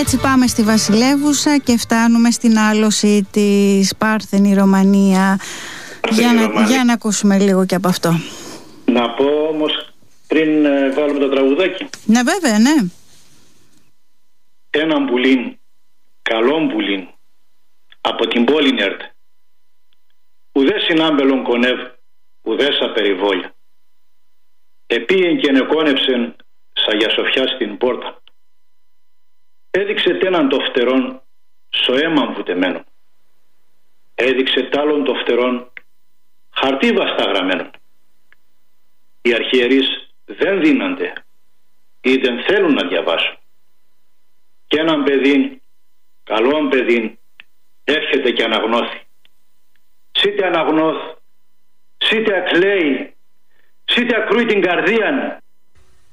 έτσι πάμε στη Βασιλεύουσα και φτάνουμε στην άλωση της Πάρθενη Ρωμανία. Για να ακούσουμε λίγο και από αυτό. Να πω όμως πριν βάλουμε το τραγουδάκι. Ναι, βέβαια, ναι. Έναν πουλίν, καλόν πουλίν, από την πόλη έρθε. Ουδέ συνάμπελον κονεύ, ουδέ σα περιβόλια. Επίεν και νεκόνεψεν σα για σοφιά στην πόρτα. Έδειξε τέναν το φτερόν σο έμαν βουτεμένο. Έδειξε τάλον το φτερόν χαρτί βασταγραμμένο. Οι αρχιερείς δεν δίνανται ή δεν θέλουν να διαβάσουν. Κι έναν παιδίν, καλόν παιδίν, έρχεται και αναγνώθη. Σίτε αναγνώθ, σίτε ακλαίει, σίτε ακρούει την καρδίαν,